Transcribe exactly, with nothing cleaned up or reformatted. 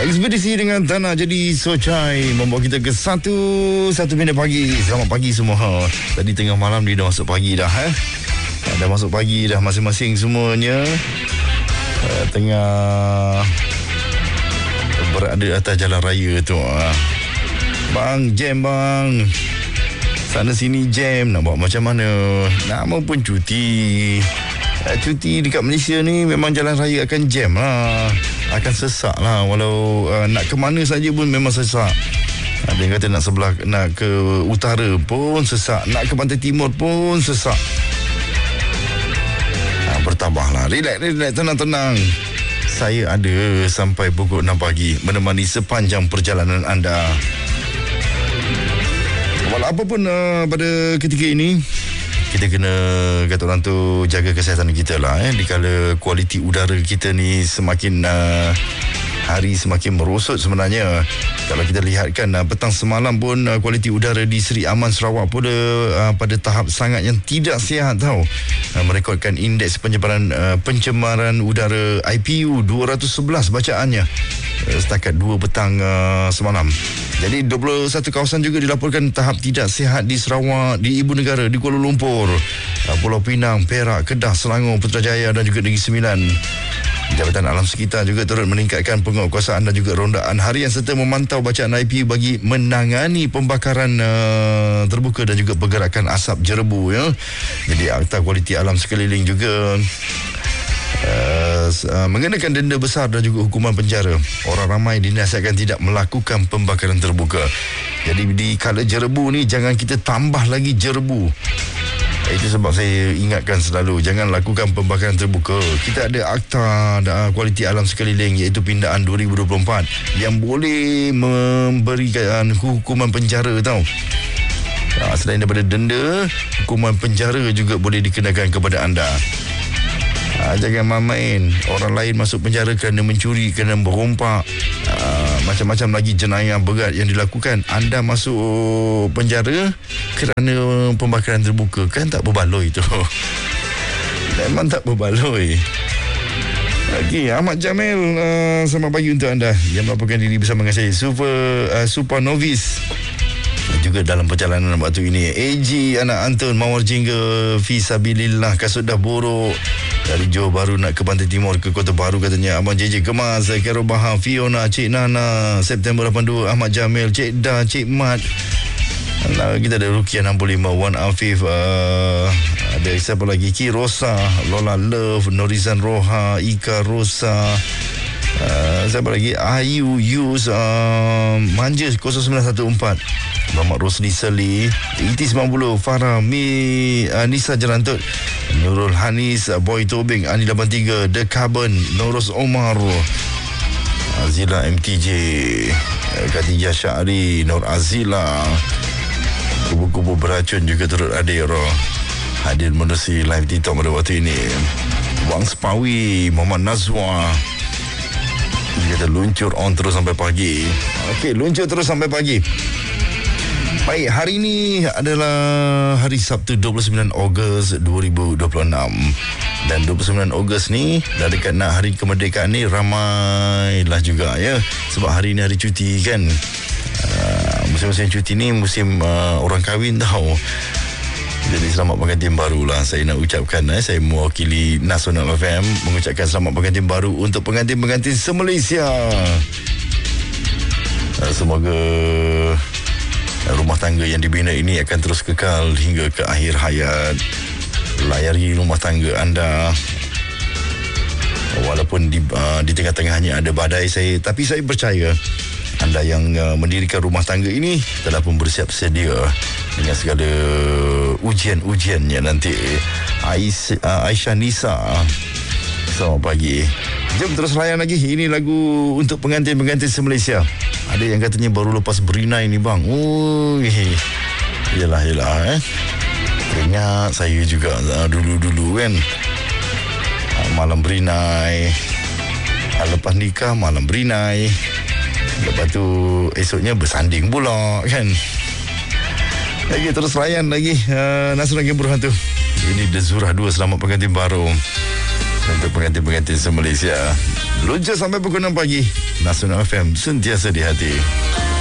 Ekspedisi dengan Tanah Jadi Sochai membawa kita ke satu satu minit pagi. Selamat pagi semua. Tadi tengah malam dia dah masuk pagi dah eh. Dah masuk pagi dah masing-masing semuanya. Uh, tengah berada atas jalan raya tu. Bang, jam bang. Sana sini jam. Nak buat macam mana? Nama pun cuti. Uh, cuti dekat Malaysia ni memang jalan raya akan jam lah. Akan sesak lah. Walau uh, nak ke mana saja pun memang sesak. Ada yang kata nak sebelah, nak ke utara pun sesak, nak ke pantai timur pun sesak. Ha, bertabahlah. Relax, relax, tenang-tenang. Saya ada sampai pukul enam pagi menemani sepanjang perjalanan anda. Walau apa pun uh, pada ketika ini, kita kena, kata orang tu, jaga kesihatan kita lah eh. Dikala kualiti udara kita ni semakin uh, hari semakin merosot sebenarnya. Kalau kita lihatkan uh, petang semalam pun uh, kualiti udara di Seri Aman Sarawak pun uh, pada tahap sangat yang tidak sihat tau. Uh, merekodkan indeks pencemaran uh, pencemaran udara I P U dua ratus sebelas bacaannya uh, setakat dua petang uh, semalam. Jadi dua puluh satu kawasan juga dilaporkan tahap tidak sihat di Sarawak, di Ibu Negara, di Kuala Lumpur, Pulau Pinang, Perak, Kedah, Selangor, Putrajaya dan juga Negeri Sembilan. Jabatan Alam Sekitar juga turut meningkatkan penguatkuasaan dan juga rondaan harian serta memantau bacaan I P U bagi menangani pembakaran uh, terbuka dan juga pergerakan asap jerebu ya. Jadi Akta Kualiti Alam Sekeliling juga Uh, uh, mengenakan denda besar dan juga hukuman penjara. Orang ramai dinasihatkan tidak melakukan pembakaran terbuka. Jadi di kala jerebu ni jangan kita tambah lagi jerebu. Itu sebab saya ingatkan selalu jangan lakukan pembakaran terbuka. Kita ada Akta uh, Kualiti Alam Sekeliling iaitu pindaan dua ribu dua puluh empat yang boleh memberikan hukuman penjara tau. Uh, selain daripada denda, hukuman penjara juga boleh dikenakan kepada anda. Ha, jangan main-main. Orang lain masuk penjara kerana mencuri, kerana berompak, ha, macam-macam lagi jenayah berat yang dilakukan. Anda masuk penjara kerana pembakaran terbuka. Kan tak berbaloi tu. Memang tak berbaloi. Okey, Ahmad Jamil, uh, selamat pagi untuk anda yang melaporkan diri bersama dengan saya, Super uh, Super Novice. Juga dalam perjalanan waktu ini, A G anak Antun Mawar Jingga Fisabilillah, kasut dah borok dari Johor Bahru nak ke Pantai Timur, ke Kota Baru katanya. Abang J J Kemas, Kero Bahar, Fiona, Cik Nana, September lapan puluh dua, Ahmad Jamil, Cik Da, Cik Mat. Nah, kita ada Rukiah enam puluh lima, Wan Afif, uh, ada siapa lagi, Ki Rosa, Lola Love, Norizan Roha, Ika Rosa, Uh, siapa lagi, Ayu Yus, uh, Manja kosong sembilan satu empat, Muhammad Rosli Sali, E T sembilan puluh, Farah Mi, uh, Nisa Jerantut, Nurul Hanis, uh, Boy Tobing, Ani lapan tiga, The Carbon, Norus Omar, Azila M T J, uh, Khadijah Syahri, Nur Azila. Kubu-kubu beracun juga turut hadir hadir menerusi live TikTok pada waktu ini. Wang Sepawi, Muhammad Nazwa. Dia kata luncur on terus sampai pagi. Okey, luncur terus sampai pagi. Baik, hari ini adalah hari Sabtu dua puluh sembilan Ogos dua ribu dua puluh enam. Dan dua puluh sembilan Ogos ni dah dekat nak hari kemerdekaan ni, ramailah juga ya. Sebab hari ni hari cuti kan. Uh, musim-musim cuti ni musim uh, orang kahwin tau. Jadi selamat pengantin baru lah saya nak ucapkan. eh. Saya mewakili Nasional F M mengucapkan selamat pengantin baru untuk pengantin-pengantin se-Malaysia. Semoga rumah tangga yang dibina ini akan terus kekal hingga ke akhir hayat. Layari rumah tangga anda walaupun di, uh, di tengah-tengahnya ada badai, saya tapi saya percaya anda yang uh, mendirikan rumah tangga ini telah pun bersiap sedia dengan segala ujian-ujiannya nanti. Ais, uh, Aisyah Nisa, selamat pagi. Jom terus layan lagi. Ini lagu untuk pengantin-pengantin se-Malaysia. Ada yang katanya baru lepas berinai ni bang. Ui, yelah yelah eh. Teringat saya juga uh, dulu-dulu kan, uh, malam berinai, uh, lepas nikah malam berinai, lepas tu esoknya bersanding pula kan. Lagi terus layan lagi uh, Nasional Game Berhantu. Ini The Zurah dua, selamat pengantin baru untuk pengantin-pengantin se-Malaysia. Lunca sampai pukul enam pagi. Nasional F M sentiasa di hati.